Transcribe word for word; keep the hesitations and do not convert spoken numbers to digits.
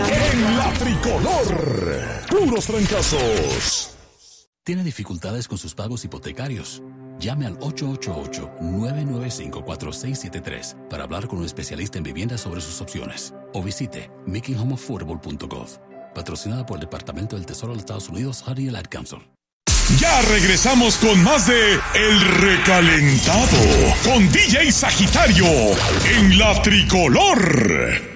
En la tricolor, puros trancazos. ¿Tiene dificultades con sus pagos hipotecarios? Llame al ocho ocho ocho, nueve nueve cinco, cuatro seis siete tres para hablar con un especialista en vivienda sobre sus opciones. O visite making home affordable punto gov. Patrocinada por el Departamento del Tesoro de los Estados Unidos, Hardy Ad Council. Ya regresamos con más de El Recalentado con D J Sagitario en la tricolor.